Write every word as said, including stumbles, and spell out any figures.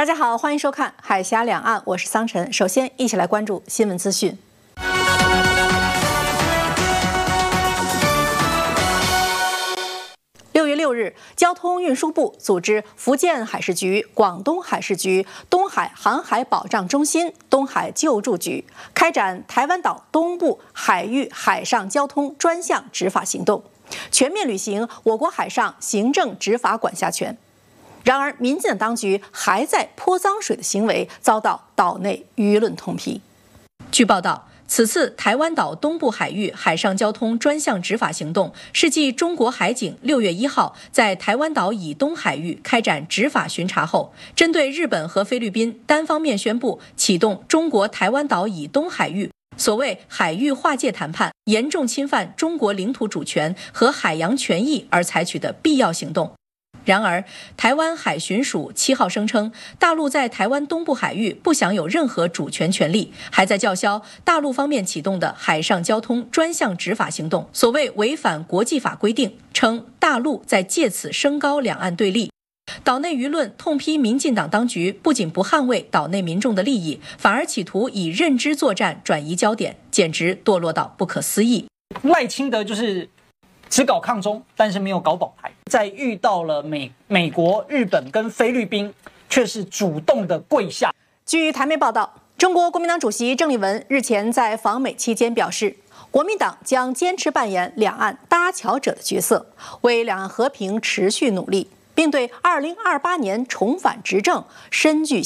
大家好，欢迎收看《海峡两岸》，我是桑晨。首先，一起来关注新闻资讯。六月六日，交通运输部组织福建海事局、广东海事局、东海航海保障中心、东海救助局开展台湾岛东部海域海上交通专项执法行动，全面履行我国海上行政执法管辖权。然而，民进党当局还在泼脏水的行为遭到岛内舆论痛批。据报道，此次台湾岛东部海域海上交通专项执法行动是继中国海警六月一号在台湾岛以东海域开展执法巡查后，针对日本和菲律宾单方面宣布启动中国台湾岛以东海域所谓海域划界谈判，严重侵犯中国领土主权和海洋权益而采取的必要行动。然而，台湾海巡署七号声称，大陆在台湾东部海域不享有任何主权权利，还在叫嚣大陆方面启动的海上交通专项执法行动所谓违反国际法规定，称大陆在借此升高两岸对立。岛内舆论痛批民进党当局不仅不捍卫岛内民众的利益，反而企图以认知作战转移焦点，简直堕落到不可思议。 赖清德就是只搞抗中，但是没有搞保台，在遇到了美美国、日本跟菲律宾，却是主动的跪下。 据台媒报道，中国国民党主席郑丽文日前在访美期间表示，国民党将坚持扮演两岸搭桥者的角色，为两岸和平持续努力，并对二零二八年重返执政深具